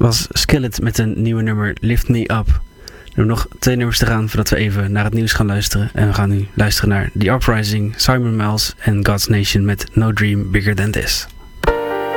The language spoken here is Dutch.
was Skillet met een nieuwe nummer Lift Me Up. Er zijn nog 2 nummers te gaan voordat we even naar het nieuws gaan luisteren. En we gaan nu luisteren naar The Uprising, Simon Miles en God's Nation met No Dream Bigger Than This.